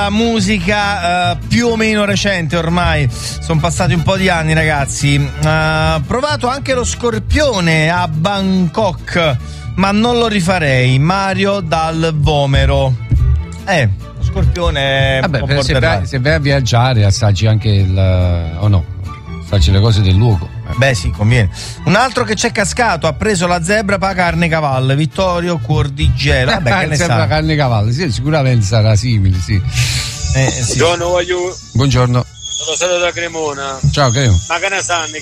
Musica più o meno recente, ormai sono passati un po' di anni, ragazzi. Provato anche lo Scorpione a Bangkok, ma non lo rifarei. Mario dal Vomero. Lo Scorpione. Vabbè, se vai a viaggiare assaggi anche o no? Assaggi le cose del luogo. Beh, sì, conviene. Un altro che c'è cascato, ha preso la zebra per la carne cavallo. Vittorio Cuor di Gelo. Vabbè, che ne sa? La carne cavallo, sì, sicuramente sarà simile, sì. Sì. Buongiorno, Buongiorno. sono stato da Cremona. Ciao, Cremo. Ma che ne sanno?